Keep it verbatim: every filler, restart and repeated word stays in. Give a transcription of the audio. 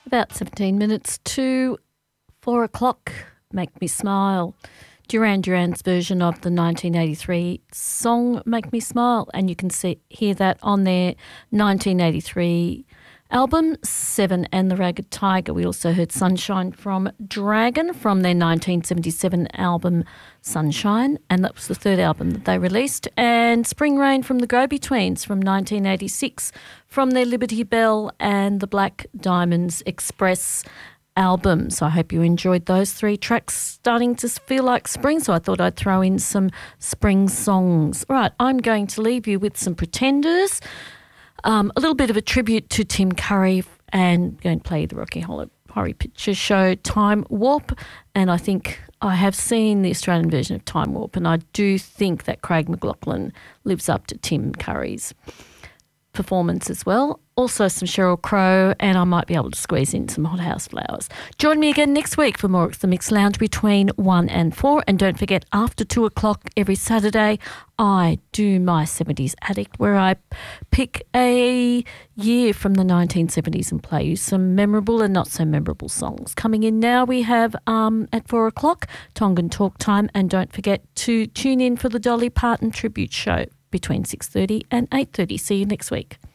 About seventeen minutes to four o'clock, Make Me Smile. Duran Duran's version of the nineteen eighty-three song Make Me Smile, and you can see hear that on their nineteen eighty-three album, Seven and the Ragged Tiger. We also heard Sunshine from Dragon from their nineteen seventy-seven album Sunshine, and that was the third album that they released, and Spring Rain from the Go-Betweens from nineteen eighty-six from their Liberty Bell and the Black Diamonds Express album. So I hope you enjoyed those three tracks, starting to feel like spring, so I thought I'd throw in some spring songs. All right, I'm going to leave you with some Pretenders, um, a little bit of a tribute to Tim Curry, and going to play the Rocky Horror Picture Show Time Warp, and I think I have seen the Australian version of Time Warp, and I do think that Craig McLachlan lives up to Tim Curry's performance as well. Also some Sheryl Crow, and I might be able to squeeze in some Hothouse Flowers. Join me again next week for more of the Mix Lounge between one and four, and don't forget, after two o'clock every Saturday, I do my seventies Addict, where I pick a year from the nineteen seventies and play you some memorable and not so memorable songs. Coming in now, we have um, at four o'clock Tongan Talk Time, and don't forget to tune in for the Dolly Parton Tribute Show between six thirty and eight thirty. See you next week.